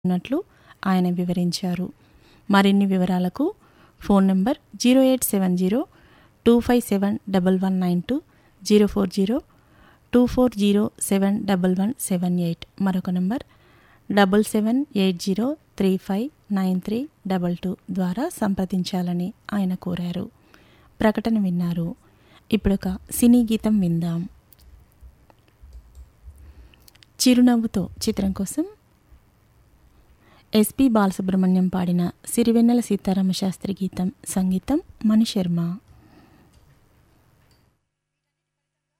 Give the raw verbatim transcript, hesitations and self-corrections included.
ఉన్నట్లు ఆయన వివరించారు. మరిన్ని వివరాలకు phone number zero eight seven zero two five seven double one nine two, zero four zero two four zero seven double one seven eight, మరొక number double seven eight zero three five nine three double two ద్వారా సంప్రదించాలని ఆయన కోరారు. ప్రకటన విన్నారు. ఇప్పుడొక సినీ గీతం విందాం. చిరునవ్వుతో చిత్రం కోసం ఎస్పి బాలసుబ్రహ్మణ్యం పాడిన సిరివెన్నెల సీతారామ శాస్త్రి గీతం, సంగీతం మణిశర్మ.